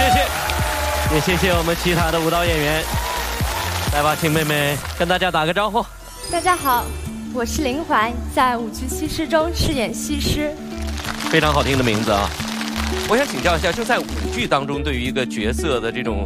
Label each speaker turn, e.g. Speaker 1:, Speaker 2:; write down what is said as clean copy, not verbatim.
Speaker 1: 谢谢，也谢谢我们其他的舞蹈演员。来吧，请妹妹跟大家打个招呼。
Speaker 2: 大家好，我是林怀，在舞剧西施中饰演西施。
Speaker 1: 非常好听的名字啊！我想请教一下，就在舞剧当中，对于一个角色的这种